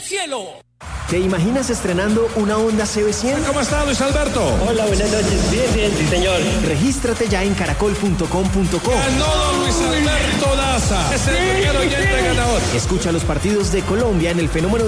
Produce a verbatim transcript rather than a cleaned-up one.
cielo. ¿Te imaginas estrenando una Honda C B cien? ¿Cómo está, Luis Alberto? Hola, buenas noches. Bien, bien, sí, señor. Regístrate ya en caracol punto com punto co. Ganó don Luis Alberto Daza. Es el primer oyente ganador. Escucha los partidos de Colombia en el Fenómeno